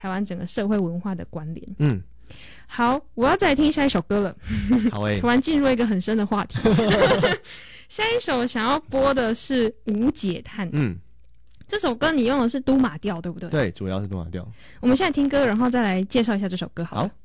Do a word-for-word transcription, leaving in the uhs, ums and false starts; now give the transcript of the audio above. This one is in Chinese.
台湾整个社会文化的关联。 嗯， 好，我要再来听下一首歌了。 好诶、欸， 突然进入一个很深的话题。下一首想要播的是《无解叹》。 嗯， 这首歌你用的是都马调，对不对？ 对，主要是都马调。 我们现在听歌，然后再来介绍一下这首歌好了。好。